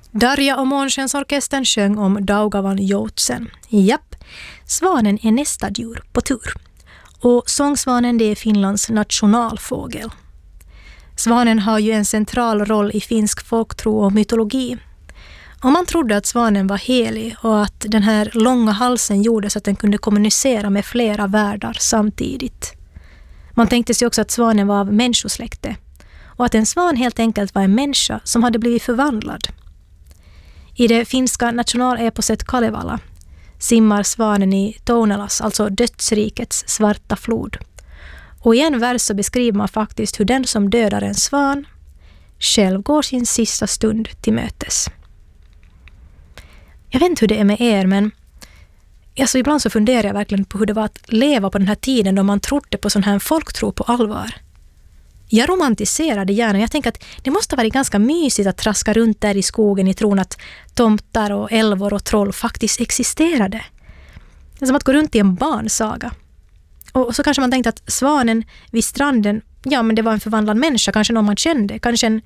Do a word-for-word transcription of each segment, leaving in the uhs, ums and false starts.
Darja och Månskensorkestern sjöng om Daugavan Joutsen. Japp, svanen är nästa djur på tur. Och sångsvanen, det är Finlands nationalfågel. Svanen har ju en central roll i finsk folktro och mytologi. Och man trodde att svanen var helig och att den här långa halsen gjorde så att den kunde kommunicera med flera världar samtidigt. Man tänkte sig också att svanen var av människosläkte och att en svan helt enkelt var en människa som hade blivit förvandlad. I det finska nationaleposet Kalevala simmar svanen i Tounalas, alltså dödsrikets svarta flod. Och i en vers så beskriver man faktiskt hur den som dödar en svan själv går sin sista stund till mötes. Jag vet inte hur det är med er, men alltså ibland så funderar jag verkligen på hur det var att leva på den här tiden då man trodde på sån här folktro på allvar. Jag romantiserade gärna. Jag tänker att det måste vara ganska mysigt att traska runt där i skogen i tron att tomtar och älvor och troll faktiskt existerade. Det är som att gå runt i en barnsaga. Och så kanske man tänkte att svanen vid stranden, ja men det var en förvandlad människa, kanske någon man kände, kanske en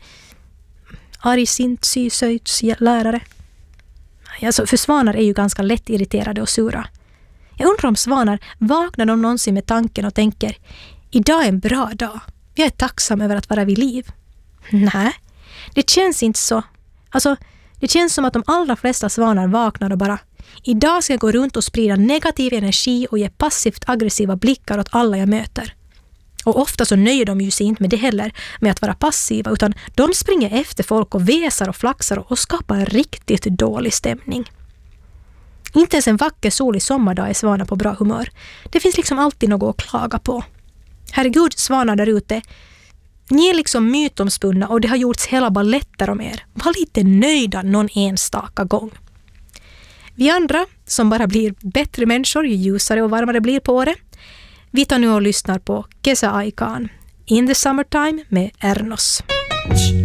argsint sysöjts lärare. Alltså, för svanar är ju ganska lätt irriterade och sura. Jag undrar om svanar vaknar de någonsin med tanken och tänker, idag är en bra dag. Jag är tacksam över att vara vid liv. Nej, det känns inte så. Alltså, det känns som att de allra flesta svanar vaknar och bara, idag ska jag gå runt och sprida negativ energi och ge passivt aggressiva blickar åt alla jag möter. Och ofta så nöjer de ju sig inte med det heller, med att vara passiva, utan de springer efter folk och väsar och flaxar och skapar en riktigt dålig stämning. Inte ens en vacker solig sommardag är svanar på bra humör. Det finns liksom alltid något att klaga på. Herregud, svanar där ute, ni är liksom mytomspunna och det har gjorts hela balletter om er. Var lite nöjda någon enstaka gång. Vi andra, som bara blir bättre människor ju ljusare och varmare blir på året, vi tar nu och lyssnar på Kesä Aikaan, In the Summertime med Ernos.